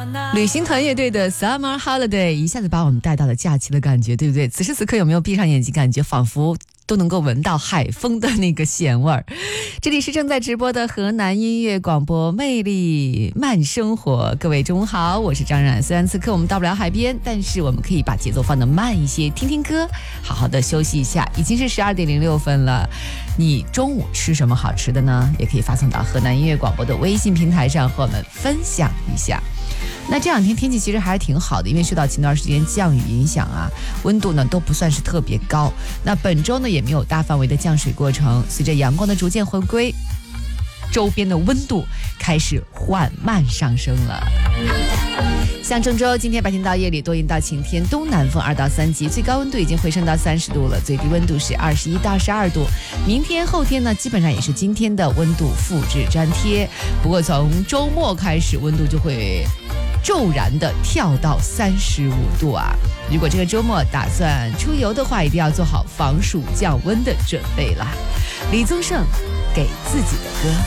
旅行团乐队的 Summer Holiday 一下子把我们带到了假期的感觉，对不对？此时此刻有没有闭上眼睛，感觉仿佛都能够闻到海风的那个咸味儿？这里是正在直播的河南音乐广播魅力慢生活，各位中午好，我是张冉。虽然此刻我们到不了海边，但是我们可以把节奏放得慢一些，听听歌，好好的休息一下。已经是12:06了，你中午吃什么好吃的呢？也可以发送到河南音乐广播的微信平台上和我们分享一下。那这两天天气其实还挺好的，因为受到前段时间降雨影响啊，温度呢都不算是特别高。那本周呢也没有大范围的降水过程，随着阳光的逐渐回归，周边的温度开始缓慢上升了。像郑州今天白天到夜里多云到晴天，东南风2到3级，最高温度已经回升到30度了，最低温度是21到22度。明天后天呢基本上也是今天的温度复制粘贴，不过从周末开始温度就会骤然的跳到35度啊！如果这个周末打算出游的话，一定要做好防暑降温的准备啦。李宗盛给自己的歌。